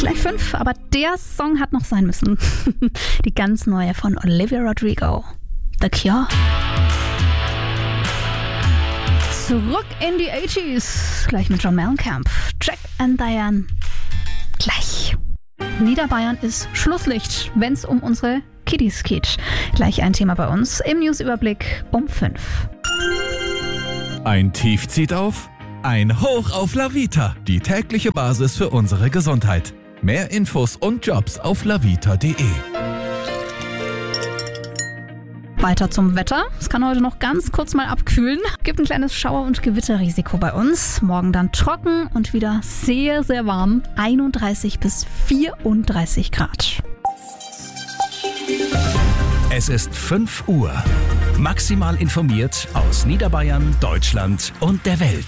Gleich 5, aber der Song hat noch sein müssen. Die ganz neue von Olivia Rodrigo. The Cure. Zurück in die 80s. Gleich mit John Mellencamp. Jack and Diane. Gleich. Niederbayern ist Schlusslicht, wenn es um unsere Kiddies geht. Gleich ein Thema bei uns im Newsüberblick um 5. Ein Tief zieht auf, ein Hoch auf La Vita, die tägliche Basis für unsere Gesundheit. Mehr Infos und Jobs auf lavita.de. Weiter zum Wetter. Es kann heute noch ganz kurz mal abkühlen. Gibt ein kleines Schauer- und Gewitterrisiko bei uns. Morgen dann trocken und wieder sehr, sehr warm. 31 bis 34 Grad. Es ist 5 Uhr. Maximal informiert aus Niederbayern, Deutschland und der Welt.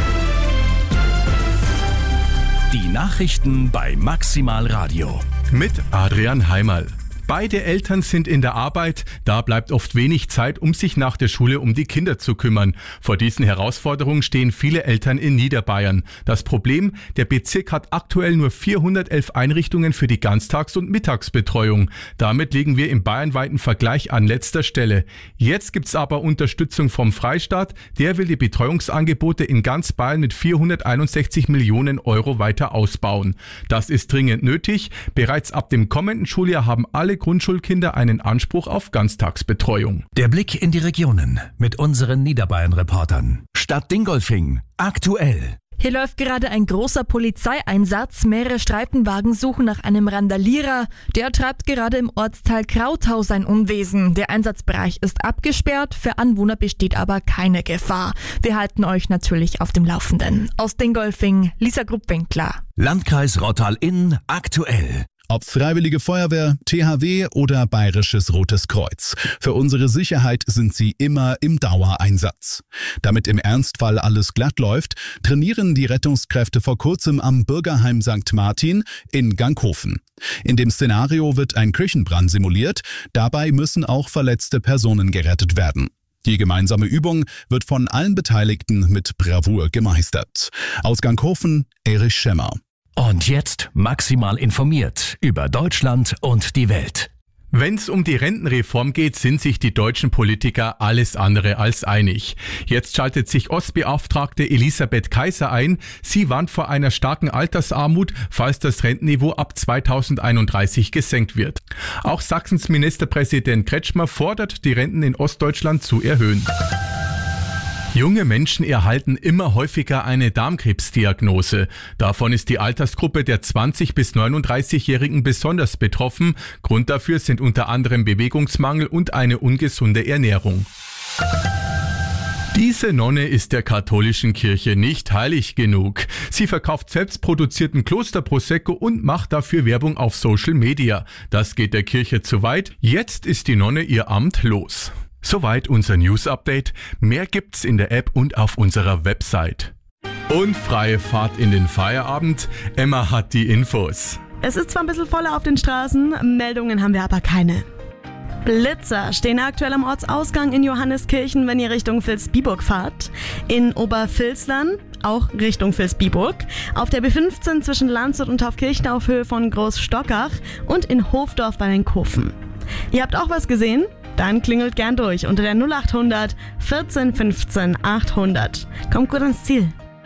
Die Nachrichten bei Maximal Radio. Mit Adrian Heimerl. Beide Eltern sind in der Arbeit, da bleibt oft wenig Zeit, um sich nach der Schule um die Kinder zu kümmern. Vor diesen Herausforderungen stehen viele Eltern in Niederbayern. Das Problem, der Bezirk hat aktuell nur 411 Einrichtungen für die Ganztags- und Mittagsbetreuung. Damit liegen wir im bayernweiten Vergleich an letzter Stelle. Jetzt gibt's aber Unterstützung vom Freistaat. Der will die Betreuungsangebote in ganz Bayern mit 461 Millionen Euro weiter ausbauen. Das ist dringend nötig. Bereits ab dem kommenden Schuljahr haben alle Grundschulkinder einen Anspruch auf Ganztagsbetreuung. Der Blick in die Regionen mit unseren Niederbayern-Reportern. Stadt Dingolfing. Aktuell. Hier läuft gerade ein großer Polizeieinsatz. Mehrere Streifenwagen suchen nach einem Randalierer. Der treibt gerade im Ortsteil Krautau sein Unwesen. Der Einsatzbereich ist abgesperrt, für Anwohner besteht aber keine Gefahr. Wir halten euch natürlich auf dem Laufenden. Aus Dingolfing, Lisa Gruppwinkler. Landkreis Rottal-Inn. Aktuell. Ob Freiwillige Feuerwehr, THW oder Bayerisches Rotes Kreuz. Für unsere Sicherheit sind sie immer im Dauereinsatz. Damit im Ernstfall alles glatt läuft, trainieren die Rettungskräfte vor kurzem am Bürgerheim St. Martin in Ganghofen. In dem Szenario wird ein Küchenbrand simuliert, dabei müssen auch verletzte Personen gerettet werden. Die gemeinsame Übung wird von allen Beteiligten mit Bravour gemeistert. Aus Ganghofen, Erich Schemmer. Und jetzt maximal informiert über Deutschland und die Welt. Wenn es um die Rentenreform geht, sind sich die deutschen Politiker alles andere als einig. Jetzt schaltet sich Ostbeauftragte Elisabeth Kaiser ein. Sie warnt vor einer starken Altersarmut, falls das Rentenniveau ab 2031 gesenkt wird. Auch Sachsens Ministerpräsident Kretschmer fordert, die Renten in Ostdeutschland zu erhöhen. Junge Menschen erhalten immer häufiger eine Darmkrebsdiagnose. Davon ist die Altersgruppe der 20- bis 39-Jährigen besonders betroffen. Grund dafür sind unter anderem Bewegungsmangel und eine ungesunde Ernährung. Diese Nonne ist der katholischen Kirche nicht heilig genug. Sie verkauft selbstproduzierten Klosterprosecco und macht dafür Werbung auf Social Media. Das geht der Kirche zu weit. Jetzt ist die Nonne ihr Amt los. Soweit unser News-Update. Mehr gibt's in der App und auf unserer Website. Und freie Fahrt in den Feierabend. Emma hat die Infos. Es ist zwar ein bisschen voller auf den Straßen, Meldungen haben wir aber keine. Blitzer stehen aktuell am Ortsausgang in Johanneskirchen, wenn ihr Richtung Vilsbiburg fahrt. In Obervilslern auch Richtung Vilsbiburg. Auf der B15 zwischen Landshut und Taufkirchen auf Höhe von Großstockach und in Hofdorf bei den Kofen. Ihr habt auch was gesehen? Dann klingelt gern durch unter der 0800 14 15 800. Kommt gut ans Ziel.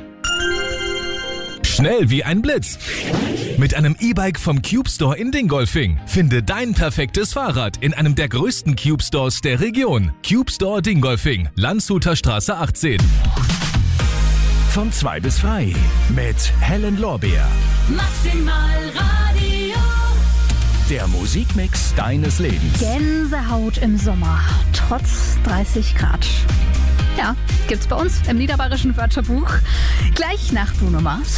Schnell wie ein Blitz. Mit einem E-Bike vom Cube Store in Dingolfing. Finde dein perfektes Fahrrad in einem der größten Cube Stores der Region. Cube Store Dingolfing, Landshuter Straße 18. Von 2 bis frei mit Helen Lorbeer. Maximal Radio. Der Musikmix deines Lebens. Gänsehaut im Sommer, trotz 30 Grad. Ja, gibt's bei uns im Niederbayerischen Wörterbuch. Gleich nach Bruno Mars.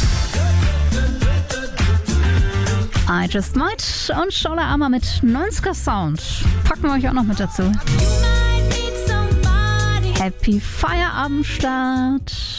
I Just Might und Schola Ama mit 90er Sound. Packen wir euch auch noch mit dazu. Happy Feierabendstart.